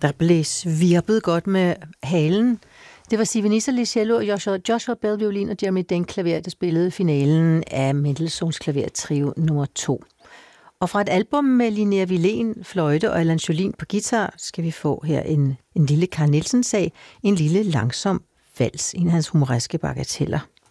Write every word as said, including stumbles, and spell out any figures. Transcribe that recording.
Der blev svirpet godt med halen. Det var Sive Nisserli cello, Joshua, Joshua Bell violin og Jeremy Denk klaver, der spillede finalen af Mendelssohns klavertrio nummer to. Og fra et album med Linnea Wilén, fløjte og Allan Jolin på guitar, skal vi få her en, en lille Carl Nielsen-sag, en lille langsom vals, en af hans humoreske bagateller.